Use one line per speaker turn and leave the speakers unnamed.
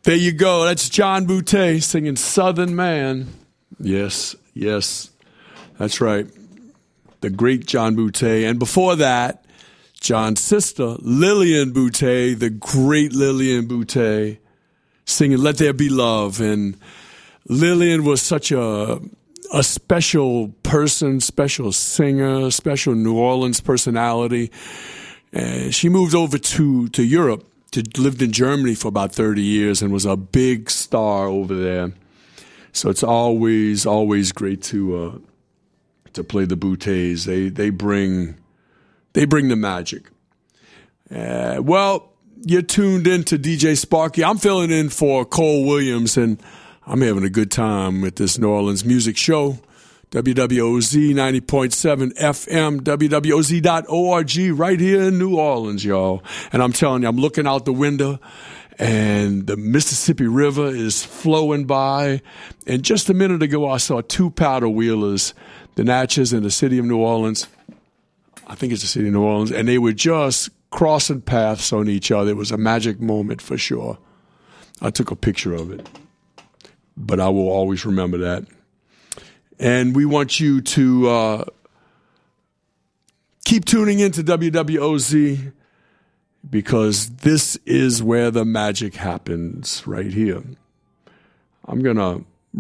There you go. That's John Boutté singing Southern Man. Yes, that's right. The great John Boutté. And before that, John's sister, Lillian Boutté, the great Lillian Boutté, singing Let There Be Love. And Lillian was such a special person, special singer, special New Orleans personality. She moved over to Europe, lived in Germany for about 30 years and was a big star over there. So it's always great to play the Bouttés. They bring the magic. Well, you're tuned in to DJ Sparky. I'm filling in for Cole Williams, and I'm having a good time with this New Orleans music show. WWOZ 90.7 FM, WWOZ.org, right here in New Orleans, y'all. And I'm telling you, I'm looking out the window, and the Mississippi River is flowing by. And just a minute ago, I saw two paddle wheelers, the Natchez and the city of New Orleans. I think it's the city of New Orleans. And they were just crossing paths on each other. It was a magic moment for sure. I took a picture of it, but I will always remember that. And we want you to keep tuning into WWOZ, because this is where the magic happens right here. I'm going to